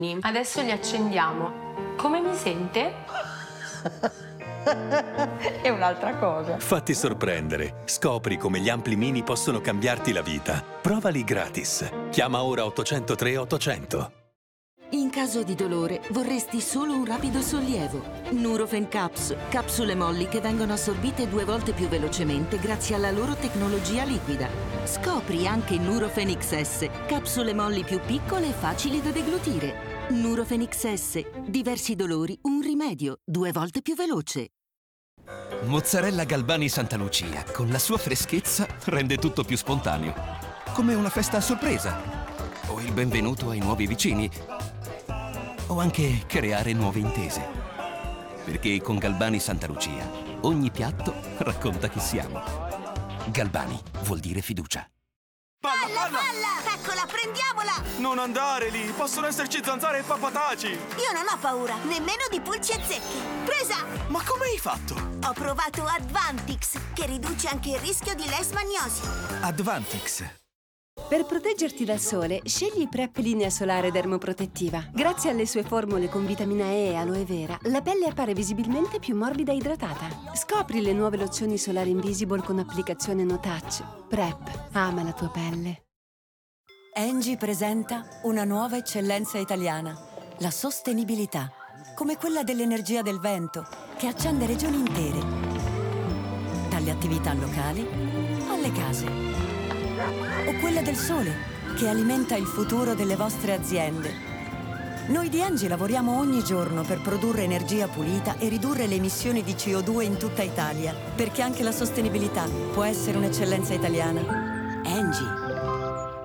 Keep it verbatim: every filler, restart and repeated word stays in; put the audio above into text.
Adesso li accendiamo. Come mi sente? È un'altra cosa. Fatti sorprendere. Scopri come gli ampli mini possono cambiarti la vita. Provali gratis. Chiama ora ottocento tre ottocento. In caso di dolore vorresti solo un rapido sollievo. Nurofen Caps, capsule molli che vengono assorbite due volte più velocemente grazie alla loro tecnologia liquida. Scopri anche Nurofen X S, capsule molli più piccole e facili da deglutire. Nurofen X S, diversi dolori, un rimedio, due volte più veloce. Mozzarella Galbani Santa Lucia, con la sua freschezza, rende tutto più spontaneo. Come una festa a sorpresa. O il benvenuto ai nuovi vicini. O anche creare nuove intese. Perché con Galbani Santa Lucia ogni piatto racconta chi siamo. Galbani vuol dire fiducia. Palla, palla! palla! Eccola, prendiamola! Non andare lì, possono esserci zanzare e papataci! Io non ho paura, nemmeno di pulci e zecche. Presa! Ma come hai fatto? Ho provato Advantix, che riduce anche il rischio di leishmaniosi. Advantix. Per proteggerti dal sole, scegli Prep Linea Solare Dermoprotettiva. Grazie alle sue formule con vitamina E e aloe vera, la pelle appare visibilmente più morbida e idratata. Scopri le nuove lozioni solari Invisible con applicazione no touch. Prep, ama la tua pelle. Engie presenta una nuova eccellenza italiana, la sostenibilità, come quella dell'energia del vento, che accende regioni intere, dalle attività locali alle case. O quella del sole, che alimenta il futuro delle vostre aziende. Noi di Engie lavoriamo ogni giorno per produrre energia pulita e ridurre le emissioni di C O due in tutta Italia, perché anche la sostenibilità può essere un'eccellenza italiana. Engie.